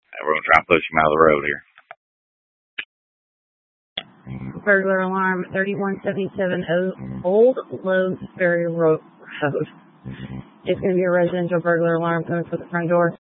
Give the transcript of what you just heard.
We're going to try and push him out of the road here. Burglar alarm 3177 Old Lowe's Ferry Road. It's going to be a residential burglar alarm coming for the front door.